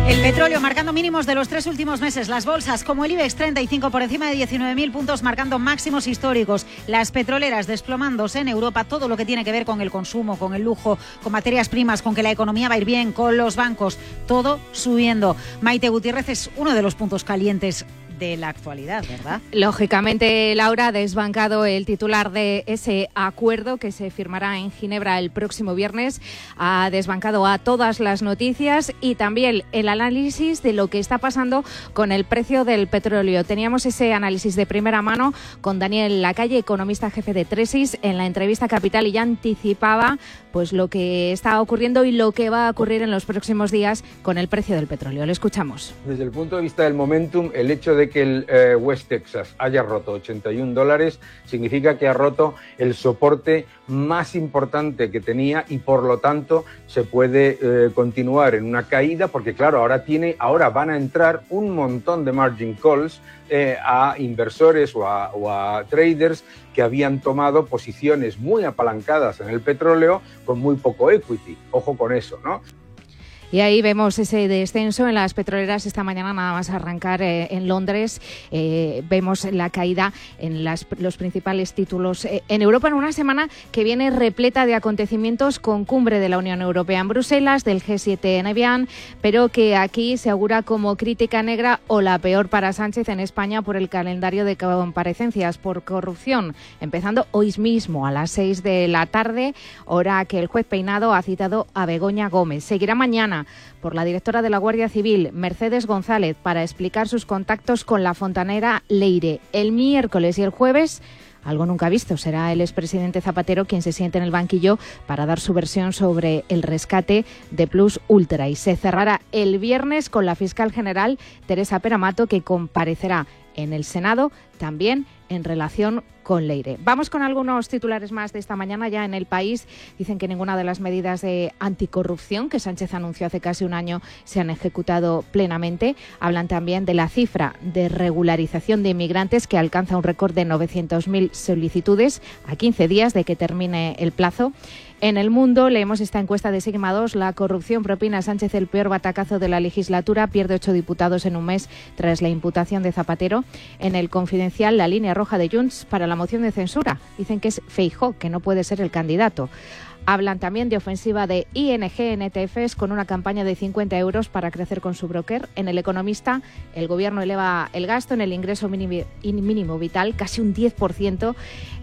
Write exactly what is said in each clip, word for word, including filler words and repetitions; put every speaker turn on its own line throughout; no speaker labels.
El petróleo marcando mínimos de los tres últimos meses. Las bolsas, como el IBEX treinta y cinco, por encima de diecinueve mil puntos, marcando máximos históricos. Las petroleras desplomándose en Europa. Todo lo que tiene que ver con el consumo, con el lujo, con materias primas, con que la economía va a ir bien, con los bancos. Todo subiendo. Maite Gutiérrez es uno de los puntos calientes de la actualidad, ¿verdad?
Lógicamente, Laura, ha desbancado el titular de ese acuerdo que se firmará en Ginebra el próximo viernes. Ha desbancado a todas las noticias y también el análisis de lo que está pasando con el precio del petróleo. Teníamos ese análisis de primera mano con Daniel Lacalle, economista jefe de Tresis, en la entrevista Capital, y ya anticipaba pues lo que está ocurriendo y lo que va a ocurrir en los próximos días con el precio del petróleo. Le escuchamos.
Desde el punto de vista del momentum, el hecho de que el eh, West Texas haya roto ochenta y un dólares significa que ha roto el soporte más importante que tenía y por lo tanto se puede eh, continuar en una caída, porque claro, ahora tiene, ahora van a entrar un montón de margin calls eh, a inversores o a, o a traders que habían tomado posiciones muy apalancadas en el petróleo con muy poco equity. Ojo con eso, ¿no?
Y ahí vemos ese descenso en las petroleras esta mañana, nada más arrancar eh, en Londres. Eh, vemos la caída en las, los principales títulos eh, en Europa, en una semana que viene repleta de acontecimientos, con cumbre de la Unión Europea en Bruselas, del G siete en Evian, pero que aquí se augura como crítica negra o la peor para Sánchez en España por el calendario de comparecencias por corrupción, empezando hoy mismo a las seis de la tarde, hora que el juez Peinado ha citado a Begoña Gómez. Seguirá mañana por la directora de la Guardia Civil, Mercedes González, para explicar sus contactos con la fontanera Leire. El miércoles y el jueves, algo nunca visto, será el expresidente Zapatero quien se siente en el banquillo para dar su versión sobre el rescate de Plus Ultra. Y se cerrará el viernes con la fiscal general Teresa Peramato, que comparecerá en el Senado también en relación con Leire. Vamos con algunos titulares más de esta mañana. Ya en El País dicen que ninguna de las medidas de anticorrupción que Sánchez anunció hace casi un año se han ejecutado plenamente. Hablan también de la cifra de regularización de inmigrantes, que alcanza un récord de novecientas mil solicitudes a quince días de que termine el plazo. En El Mundo leemos esta encuesta de Sigma dos. La corrupción propina a Sánchez el peor batacazo de la legislatura. Pierde ocho diputados en un mes tras la imputación de Zapatero. En El Confidencial, la línea roja de Junts para la moción de censura. Dicen que es Feijóo, que no puede ser el candidato. Hablan también de ofensiva de I N G en E T Fs con una campaña de cincuenta euros para crecer con su broker. En El Economista, el Gobierno eleva el gasto en el ingreso mínimo, mínimo vital casi un diez por ciento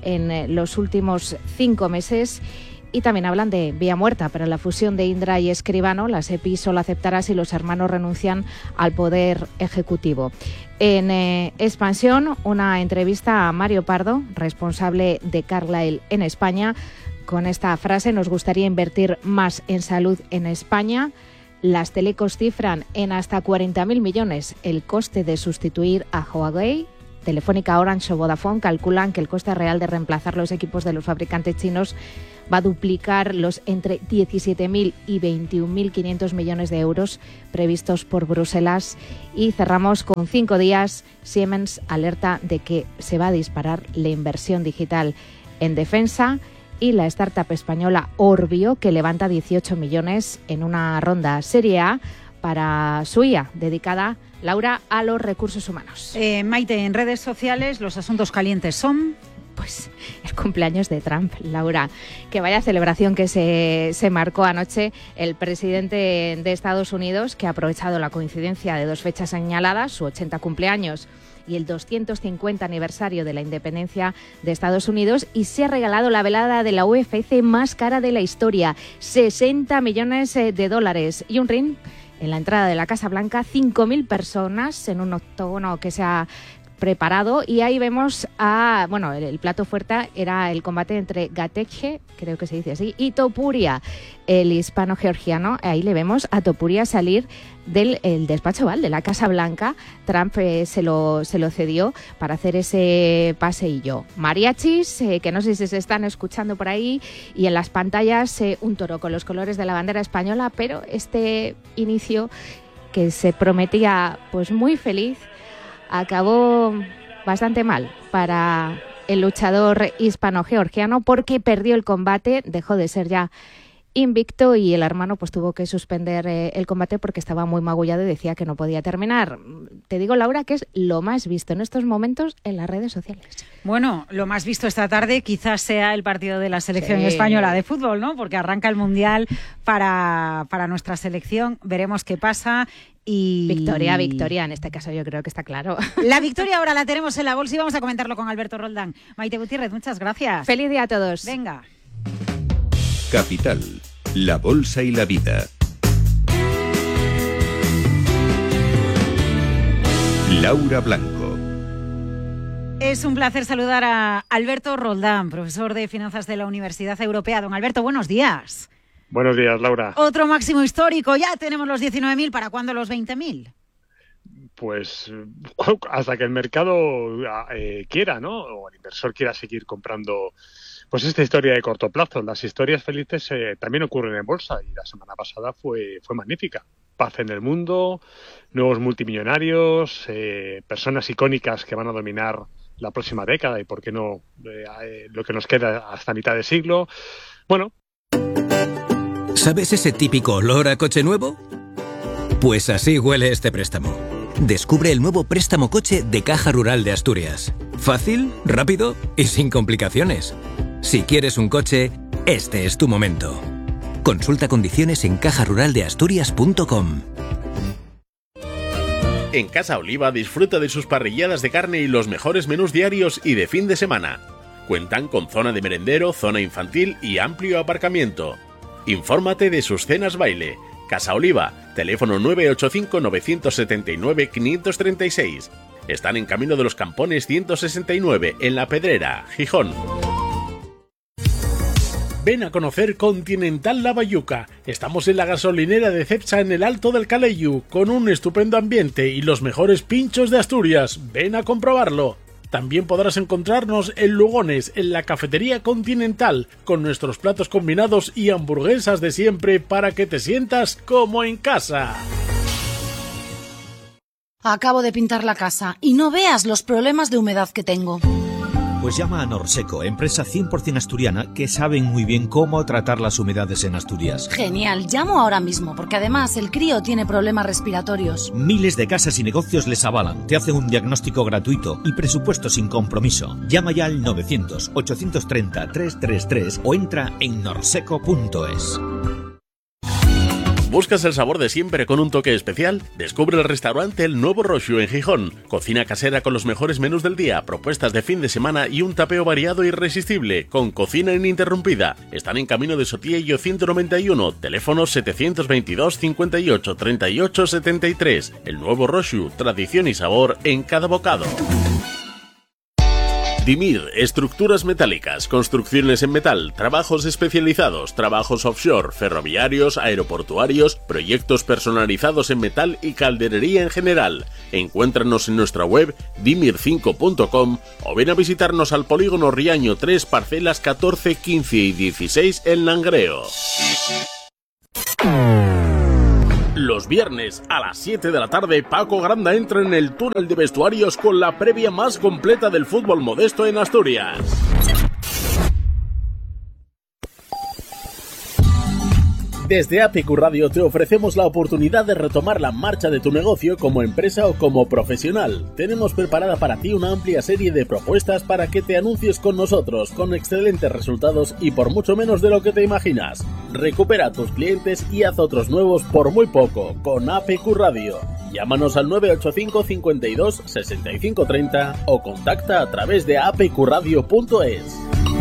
en los últimos cinco meses. Y también hablan de vía muerta para la fusión de Indra y Escribano. La SEPI solo aceptará si los hermanos renuncian al poder ejecutivo. En eh, Expansión, una entrevista a Mario Pardo, responsable de Carlyle en España, con esta frase: nos gustaría invertir más en salud en España. Las telecos cifran en hasta cuarenta mil millones el coste de sustituir a Huawei. Telefónica, Orange o Vodafone calculan que el coste real de reemplazar los equipos de los fabricantes chinos va a duplicar los entre diecisiete mil y veintiún mil quinientos millones de euros previstos por Bruselas. Y cerramos con cinco días. Siemens alerta de que se va a disparar la inversión digital en defensa. Y la startup española Orbio, que levanta dieciocho millones en una ronda Serie A para su I A, dedicada, Laura, a los recursos humanos.
Eh, Maite, en redes sociales los asuntos calientes son...
Pues el cumpleaños de Trump, Laura. Que vaya celebración que se, se marcó anoche el presidente de Estados Unidos, que ha aprovechado la coincidencia de dos fechas señaladas, su ochenta cumpleaños y el doscientos cincuenta aniversario de la independencia de Estados Unidos, y se ha regalado la velada de la U F C más cara de la historia, sesenta millones de dólares, y un ring en la entrada de la Casa Blanca, cinco mil personas en un octógono que se ha preparado. Y ahí vemos a, bueno, el, el plato fuerte era el combate entre Gateche, creo que se dice así, y Topuria, el hispano-georgiano. Ahí le vemos a Topuria salir del el despacho Oval de la Casa Blanca. Trump eh, se lo se lo cedió para hacer ese paseillo. Mariachis, eh, que no sé si se están escuchando por ahí, y en las pantallas eh, un toro con los colores de la bandera española, pero este inicio que se prometía pues muy feliz acabó bastante mal para el luchador hispano-georgiano, porque perdió el combate, dejó de ser ya invicto y el hermano pues tuvo que suspender eh, el combate porque estaba muy magullado y decía que no podía terminar. Te digo, Laura, que es lo más visto en estos momentos en las redes sociales.
Bueno, lo más visto esta tarde quizás sea el partido de la selección
Sí.
española de fútbol, ¿no? Porque arranca el Mundial para, para nuestra selección. Veremos qué pasa. Y...
Victoria, victoria, en este caso yo creo que está claro.
La victoria ahora la tenemos en la bolsa y vamos a comentarlo con Alberto Roldán. Maite Gutiérrez, muchas gracias.
Feliz día a todos.
Venga.
Capital, la bolsa y la vida. Laura Blanco.
Es un placer saludar a Alberto Roldán, profesor de Finanzas de la Universidad Europea. Don Alberto, buenos días.
Buenos días, Laura.
Otro máximo histórico, ya tenemos los diecinueve mil, ¿para cuándo los veinte mil?
Pues hasta que el mercado eh, quiera, ¿no? O el inversor quiera seguir comprando pues esta historia de corto plazo. Las historias felices eh, también ocurren en bolsa y la semana pasada fue, fue magnífica. Paz en el mundo, nuevos multimillonarios, eh, personas icónicas que van a dominar la próxima década y, por qué no, eh, lo que nos queda hasta mitad de siglo. Bueno.
¿Sabes ese típico olor a coche nuevo? Pues así huele este préstamo. Descubre el nuevo préstamo coche de Caja Rural de Asturias. Fácil, rápido y sin complicaciones. Si quieres un coche, este es tu momento. Consulta condiciones en caja rural de asturias punto com.
En Casa Oliva disfruta de sus parrilladas de carne y los mejores menús diarios y de fin de semana. Cuentan con zona de merendero, zona infantil y amplio aparcamiento. Infórmate de sus cenas baile. Casa Oliva, teléfono nueve ocho cinco, nueve siete nueve, cinco tres seis. Están en Camino de los Campones ciento sesenta y nueve, en La Pedrera, Gijón. Ven a conocer Continental La Bayuca. Estamos en la gasolinera de Cepsa en el Alto del Caleyú, con un estupendo ambiente y los mejores pinchos de Asturias. Ven a comprobarlo. También podrás encontrarnos en Lugones, en la Cafetería Continental, con nuestros platos combinados y hamburguesas de siempre para que te sientas como en casa.
Acabo de pintar la casa y no veas los problemas de humedad que tengo.
Pues llama a Norseco, empresa cien por ciento asturiana que saben muy bien cómo tratar las humedades en Asturias.
Genial, llamo ahora mismo, porque además el crío tiene problemas respiratorios.
Miles de casas y negocios les avalan, te hacen un diagnóstico gratuito y presupuesto sin compromiso. Llama ya al novecientos, ochocientos treinta, trescientos treinta y tres o entra en norseco punto es.
¿Buscas el sabor de siempre con un toque especial? Descubre el restaurante El Nuevo Roxu en Gijón. Cocina casera con los mejores menús del día, propuestas de fin de semana y un tapeo variado e irresistible, con cocina ininterrumpida. Están en Camino de Sotillo ciento noventa y uno, teléfono setecientos veintidós, cincuenta y ocho, treinta y ocho, setenta y tres. El Nuevo Roxu, tradición y sabor en cada bocado. Dimir, estructuras metálicas, construcciones en metal, trabajos especializados, trabajos offshore, ferroviarios, aeroportuarios, proyectos personalizados en metal y calderería en general. Encuéntranos en nuestra web dimir cinco punto com o ven a visitarnos al polígono Riaño tres, parcelas catorce, quince y dieciséis en Langreo. Los viernes a las siete de la tarde, Paco Granda entra en el túnel de vestuarios con la previa más completa del fútbol modesto en Asturias. Desde A P Q Radio te ofrecemos la oportunidad de retomar la marcha de tu negocio como empresa o como profesional. Tenemos preparada para ti una amplia serie de propuestas para que te anuncies con nosotros, con excelentes resultados y por mucho menos de lo que te imaginas. Recupera a tus clientes y haz otros nuevos por muy poco, con A P Q Radio. Llámanos al nueve ocho cinco, cincuenta y dos, sesenta y cinco treinta o contacta a través de a p q radio punto es.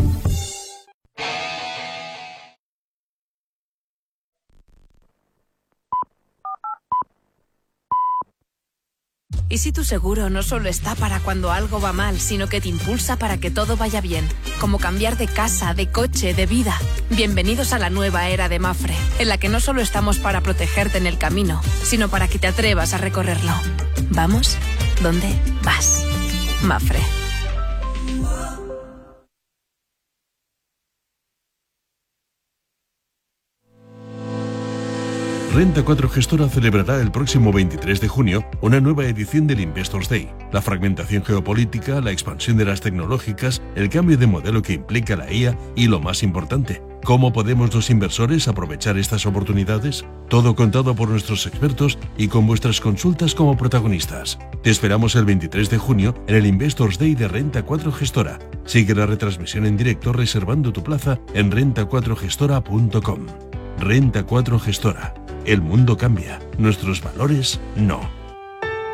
¿Y si tu seguro no solo está para cuando algo va mal, sino que te impulsa para que todo vaya bien? Como cambiar de casa, de coche, de vida. Bienvenidos a la nueva era de Mapfre, en la que no solo estamos para protegerte en el camino, sino para que te atrevas a recorrerlo. ¿Vamos? ¿Dónde vas? Mapfre.
Renta cuatro Gestora celebrará el próximo veintitrés de junio una nueva edición del Investors Day. La fragmentación geopolítica, la expansión de las tecnológicas, el cambio de modelo que implica la I A y, lo más importante, ¿Cómo podemos los inversores aprovechar estas oportunidades? Todo contado por nuestros expertos y con vuestras consultas como protagonistas. Te esperamos el veintitrés de junio en el Investors Day de Renta cuatro Gestora. Sigue la retransmisión en directo reservando tu plaza en renta cuatro gestora punto com. Renta cuatro Gestora. El mundo cambia, nuestros valores no.